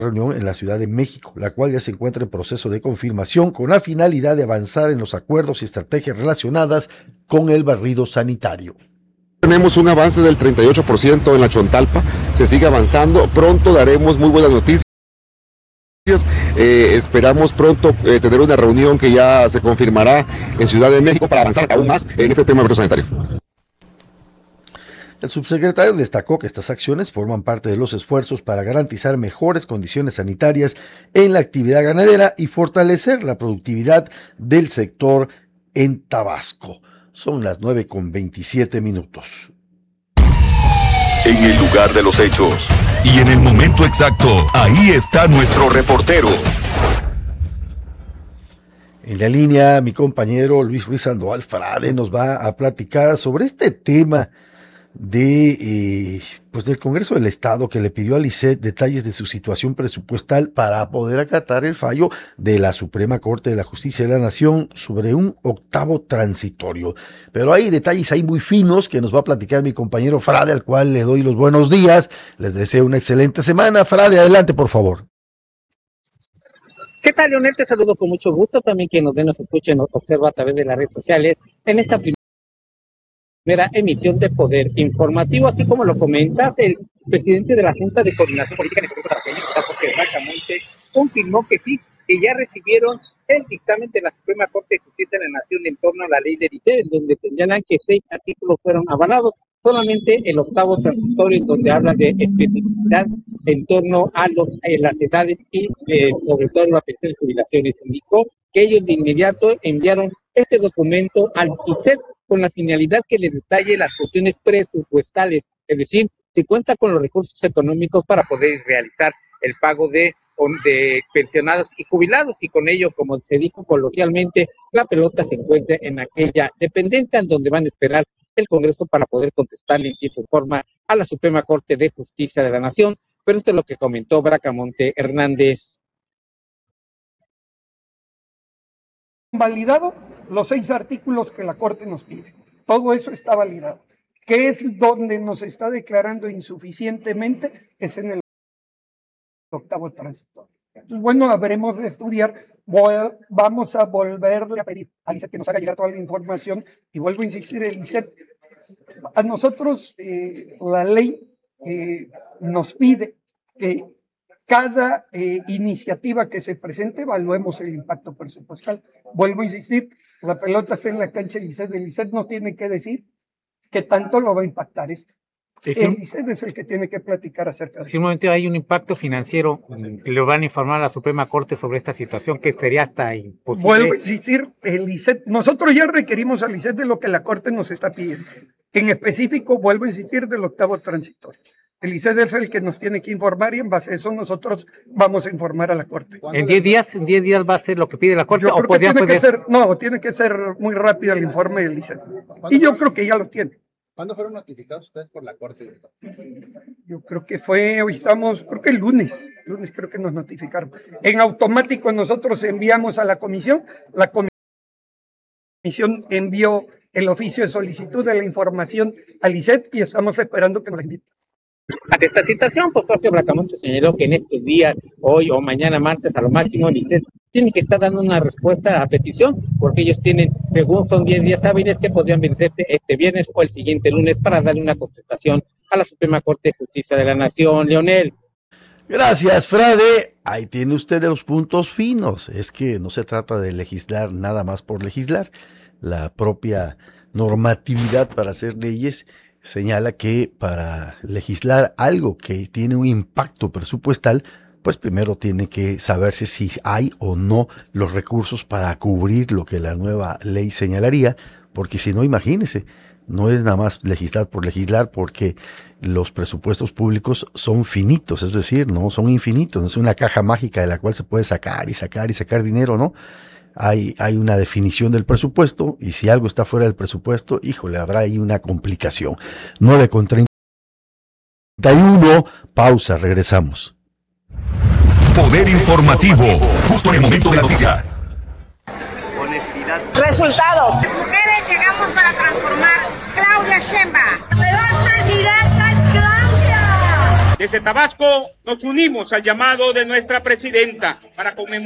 reunión en la Ciudad de México, la cual ya se encuentra en proceso de confirmación con la finalidad de avanzar en los acuerdos y estrategias relacionadas con el barrido sanitario. Tenemos un avance del 38% en la Chontalpa, se sigue avanzando, pronto daremos muy buenas noticias. Esperamos pronto tener una reunión que ya se confirmará en Ciudad de México para avanzar aún más en este tema del barrido sanitario. El subsecretario destacó que estas acciones forman parte de los esfuerzos para garantizar mejores condiciones sanitarias en la actividad ganadera y fortalecer la productividad del sector en Tabasco. Son las 9:27. En el lugar de los hechos y en el momento exacto, ahí está nuestro reportero. En la línea, mi compañero Luis Ruiz Sandoval Frade nos va a platicar sobre este tema del Congreso del Estado, que le pidió a Lisset detalles de su situación presupuestal para poder acatar el fallo de la Suprema Corte de la Justicia de la Nación sobre un octavo transitorio. Pero hay detalles ahí muy finos que nos va a platicar mi compañero Frade, al cual le doy los buenos días. Les deseo una excelente semana. Frade, adelante, por favor. ¿Qué tal, Leonel? Te saludo con mucho gusto. También que nos ven, nos escuchen, nos observa a través de las redes sociales en esta primera emisión de Poder Informativo, así como lo comenta el presidente de la Junta de Coordinación Política en el Congreso de la República, Jorge Bracamonte, confirmó que sí, que ya recibieron el dictamen de la Suprema Corte de Justicia de la Nación en torno a la ley de Lisset, donde señalan que 6 artículos fueron avalados, solamente el octavo transitorio, en donde habla de especificidad en torno a las edades y sobre todo la pensión de jubilaciones. Indicó que ellos de inmediato enviaron este documento al Lisset con la finalidad que le detalle las cuestiones presupuestales, es decir, si cuenta con los recursos económicos para poder realizar el pago de pensionados y jubilados, y con ello, como se dijo coloquialmente, la pelota se encuentra en aquella dependencia en donde van a esperar el Congreso para poder contestarle en tiempo y forma a la Suprema Corte de Justicia de la Nación. Pero esto es lo que comentó Bracamonte Hernández. Validado los 6 artículos que la Corte nos pide. Todo eso está validado. ¿Qué es donde nos está declarando insuficientemente? Es en el octavo transitorio. Entonces, bueno, habremos de estudiar. Vamos a volverle a pedir a Lisset que nos haga llegar toda la información. Y vuelvo a insistir, el Lisset, a nosotros la ley nos pide que cada iniciativa que se presente evaluemos el impacto presupuestal. Vuelvo a insistir, la pelota está en la cancha del Lisset. El Lisset no tiene que decir qué tanto lo va a impactar esto. El Lisset es el que tiene que platicar acerca de eso. Si un momento hay un impacto financiero, le van a informar a la Suprema Corte sobre esta situación, que sería hasta imposible. Vuelvo a insistir, el Lisset, nosotros ya requerimos al Lisset de lo que la Corte nos está pidiendo. En específico, vuelvo a insistir, del octavo transitorio. El Lisset es el que nos tiene que informar y en base a eso nosotros vamos a informar a la Corte. ¿En 10 días? ¿En 10 días va a ser lo que pide la Corte? Yo creo que tiene que ser muy rápido el informe del Lisset. Y yo creo que ya lo tiene. ¿Cuándo fueron notificados ustedes por la Corte? Yo creo que hoy estamos, creo que el lunes creo que nos notificaron. En automático nosotros enviamos a la comisión envió el oficio de solicitud de la información al Lisset y estamos esperando que nos la envíe. Ante esta situación, pues Jorge Bracamonte señaló que en estos días, hoy o mañana martes, a lo máximo, el Lisset tiene que estar dando una respuesta a petición, porque ellos tienen, según son 10 días hábiles, que podrían vencerse este viernes o el siguiente lunes para darle una contestación a la Suprema Corte de Justicia de la Nación. Leonel. Gracias, Frade. Ahí tiene usted los puntos finos. Es que no se trata de legislar nada más por legislar. La propia normatividad para hacer leyes señala que para legislar algo que tiene un impacto presupuestal, pues primero tiene que saberse si hay o no los recursos para cubrir lo que la nueva ley señalaría, porque si no, imagínese, no es nada más legislar por legislar, porque los presupuestos públicos son finitos, es decir, no son infinitos, no es una caja mágica de la cual se puede sacar y sacar y sacar dinero, ¿no? Hay una definición del presupuesto y si algo está fuera del presupuesto, híjole, habrá ahí una complicación. 9:31, pausa, regresamos. Poder Informativo, justo en el momento de la noticia. Honestidad. Resultados. Las mujeres llegamos para transformar. Claudia Sheinbaum. Desde Tabasco nos unimos al llamado de nuestra presidenta para conmemorar